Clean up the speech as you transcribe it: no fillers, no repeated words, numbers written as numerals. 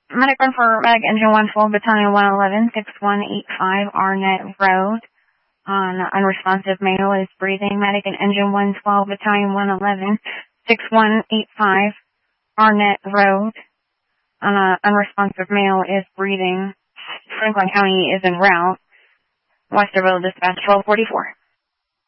Medic run for Medic Engine 112, Battalion 111, 6185 Arnett Road. Unresponsive male is breathing. Medic in Engine 112, Battalion 111, 6185 Arnett Road. Unresponsive male is breathing. Franklin County is en route. Westerville Dispatch 1244.